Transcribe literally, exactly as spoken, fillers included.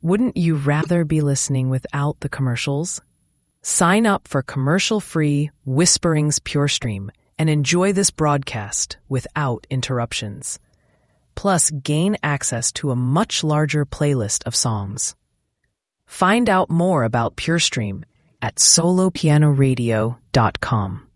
Wouldn't you rather be listening without the commercials? Sign up for commercial-free Whisperings Pure Stream and enjoy this broadcast without interruptions. Plus, gain access to a much larger playlist of songs. Find out more about Pure Stream at solo piano radio dot com.